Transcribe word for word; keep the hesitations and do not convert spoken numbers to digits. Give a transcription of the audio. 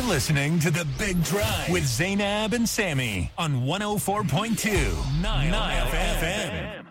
You're listening to The Big Drive with Zainab and Sammy on one oh four point two Nile F M.